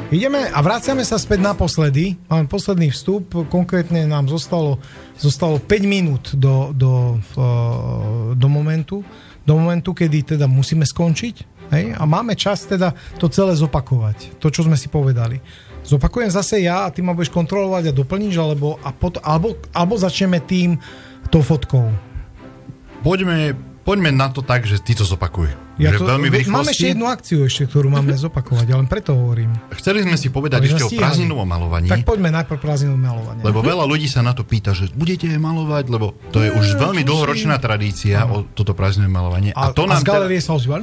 Ideme a vraciame sa späť naposledy. Máme posledný vstup, konkrétne nám zostalo 5 minút do momentu, kedy teda musíme skončiť. Hej? A máme čas teda to celé zopakovať. To, čo sme si povedali. Zopakujem zase ja a ty ma budeš kontrolovať a doplníš, alebo začneme tou fotkou. Poďme na to tak, že ty to zopakuj. Máme ešte jednu akciu, ktorú máme zopakovať, ale len preto hovorím. Chceli sme si povedať ešte o prázdninovom malovaní. Tak poďme najprv prázdninovom malovanie. Lebo veľa ľudí sa na to pýta, že budete malovať, lebo to je už veľmi dlhoročná tradícia o toto prázdninové malovanie. A z galérie sa ozýva,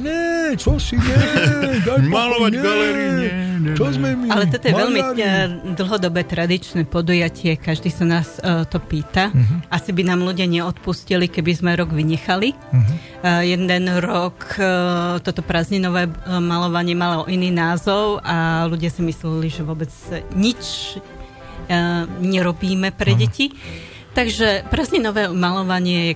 malovať galérii, nie. Čo sme my? Ale toto je veľmi dlhodobé tradičné podujatie, každý sa nás to pýta. Asi by nám ľudia neodpustili, keby sme rok vynechali. Jeden rok toto prázdninové malovanie malo iný názov a ľudia si mysleli, že vôbec nič nerobíme pre deti. Takže prázdninové malovanie je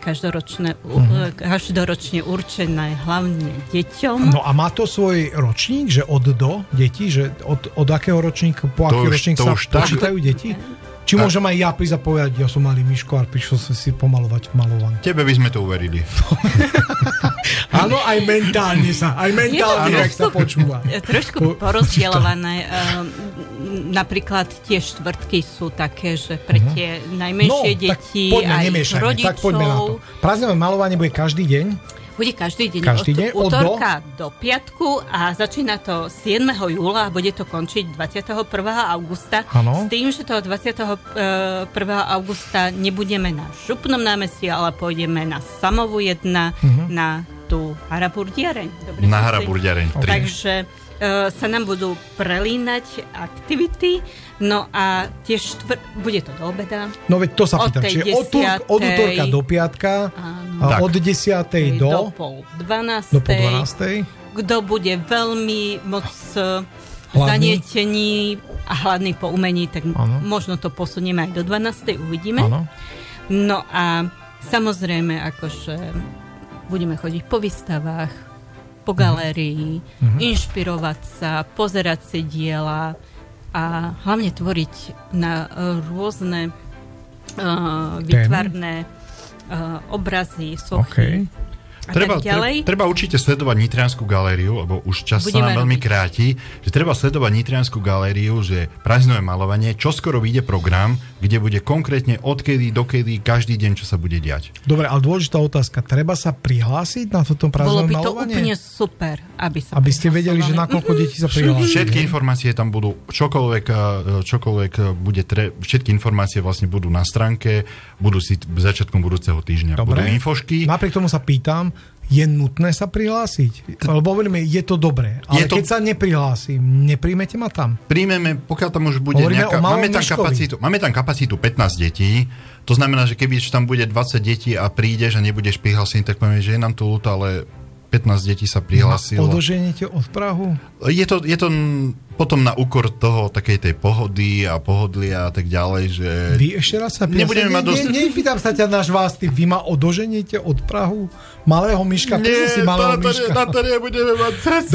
každoročne určené hlavne deťom. No a má to svoj ročník, že od do deti, že od akého ročníka po aký ročník sa počítajú deti? Či môžem aj ja prísť a povedať, ja som malý Miško a prišiel som si pomalovať malovanie. Tebe by sme to uverili. Áno, aj mentálne sa počúva. Trošku porozdielované. Napríklad tie štvrtky sú také, že pre tie najmenšie deti aj rodičov. Tak poďme na to. Prázdninové malovanie bude každý deň? Bude každý deň od útorka do piatku a začína to 7. júla a bude to končiť 21. augusta. Ano. S tým, že toho 21. augusta nebudeme na Župnom námestí, ale pôjdeme na Samovu 1, na tú Haraburdiareň. Na Haraburdiareň 3. Takže sa nám budú prelínať aktivity, no a tiež bude to do obeda. No veď to sa pýtam, čiže od útorka do piatka, od 10. do pol 12. Kto bude veľmi moc zanietený a hladný po umení, tak možno to posunieme aj do 12. uvidíme. Ano. No a samozrejme, akože budeme chodiť po výstavách, po galérii, inšpirovať sa, pozerať si diela a hlavne tvoriť na rôzne výtvarné obrazy, sochy. Treba určite sledovať Nitriansku galériu, lebo už čas sa nám veľmi kráti, že treba sledovať Nitriansku galériu, že prázdninové malovanie, čoskoro vyjde program, kde bude konkrétne odkedy dokedy každý deň, čo sa bude diať. Dobre, ale dôležitá otázka, treba sa prihlásiť na toto prázdninové malovanie? Bolo by to úplne super, aby ste vedeli, že na koľko detí sa prihlási. Všetky informácie tam budú, čokoľvek bude, všetky informácie vlastne budú na stránke, budú si začiatkom budúceho týždňa. Dobre. Budú infošky. Napriek tomu sa pýtam, je nutné sa prihlásiť? Lebo hovoríme, je to dobré. Ale keď sa neprihlásim, nepríjmete ma tam? Príjmeme, pokiaľ tam už bude nejaká... Máme tam kapacitu 15 detí. To znamená, že keď tam bude 20 detí a prídeš a nebudeš prihlásený, tak povieme, že je nám to ľúto, ale 15 detí sa prihlásilo. Odoženiete od Prahu? Je to potom na úkor toho, takej tej pohody a pohodlia a tak ďalej, že... Vy ešte raz sa nebudeme mať dosť... Nepýtam sa ťa náš vás, ty vy ma odoženiete od Prahu? Malého Miška? Nie, na to nebudeme mať srdce.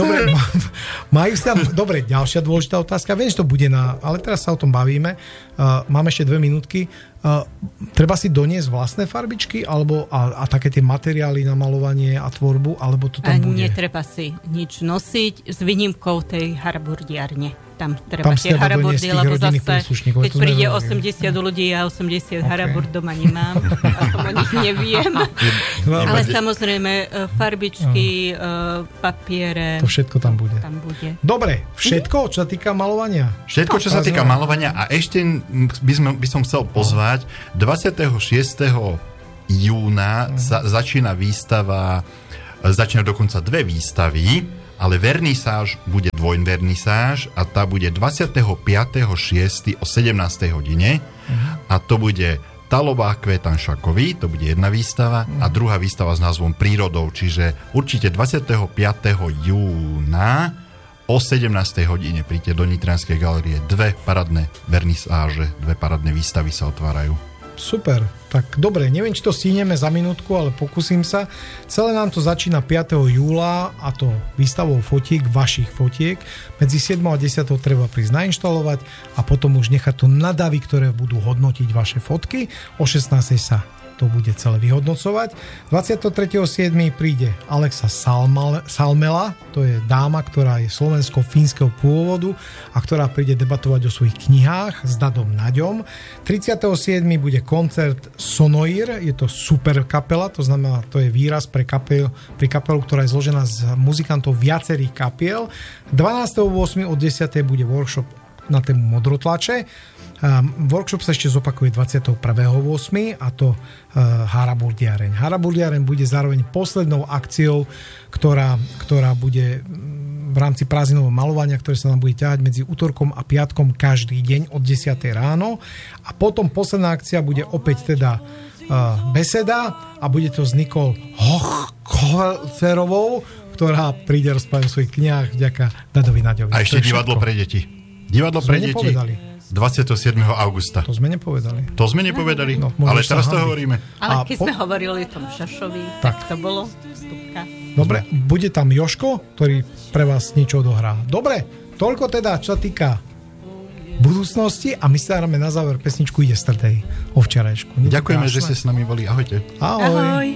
Dobre, ďalšia dôležitá otázka. Viem, že to bude ale teraz sa o tom bavíme. Máme ešte 2 minútky. Treba si doniesť vlastné farbičky alebo a také tie materiály na malovanie a tvorbu, alebo to tam bude? Netreba si nič nosiť s výnimkou tej haraburdiarne. Tam treba tie haraburdy, lebo zase keď príde 80 ľudí a 80 haraburd doma nemám, a som o nich neviem. Ale samozrejme farbičky, papiere. To všetko tam bude. Dobre, všetko, čo sa týka malovania? Všetko, čo sa týka malovania. A ešte by som chcel pozvať 26. júna začína výstava, začína dokonca 2 výstavy, ale vernisáž bude dvojvernisáž a tá bude 25.6. o 17. hodine a to bude Talová Kvetanšakovi, to bude jedna výstava a druhá výstava s názvom Prírodou, čiže určite 25. júna o 17. hodine príďte do Nitrianskej galérie. 2 parádne vernisáže, 2 parádne výstavy sa otvárajú. Super. Tak dobre, neviem, či to stihneme za minútku, ale pokúsim sa. Celé nám to začína 5. júla a to výstavou fotiek, vašich fotiek. Medzi 7 a 10 treba prísť nainštalovať a potom už nechať to na davy, ktoré budú hodnotiť vaše fotky. O 16. sa to bude celé vyhodnocovať. 23.7. príde Alexa Salmela, to je dáma, ktorá je slovensko-fínskeho pôvodu a ktorá príde debatovať o svojich knihách s Dadom Naďom. 37. bude koncert Sonoir, je to super kapela, to znamená, to je výraz pri kapelu, ktorá je zložená z muzikantov viacerých kapiel. 12.8. od 10. bude workshop na tému modrotlače. Workshop sa ešte zopakuje 21.8. a to Haraburdiareň. Haraburdiareň bude zároveň poslednou akciou, ktorá bude v rámci prázdninového malovania, ktoré sa nám bude ťahať medzi útorkom a piatkom každý deň od 10. ráno. A potom posledná akcia bude opäť teda beseda a bude to s Nikol Hochcerovou, ktorá príde rozprávať o svojich knihách vďaka Dadovi Naďovi. A ešte divadlo pre deti. Divadlo pre deti 27. augusta. To sme nepovedali. To sme nepovedali, no, ale teraz to hovoríme. Ale keď sme hovorili o tom Šašovi, tak to bolo vstupka. Dobre, bude tam Jožko, ktorý pre vás niečo odohrá. Dobre, toľko teda, čo sa týka budúcnosti a my sa hráme na záver pesničku Yesterday o včerajšku. Ďakujeme, že ste s nami boli. Ahojte. Ahoj.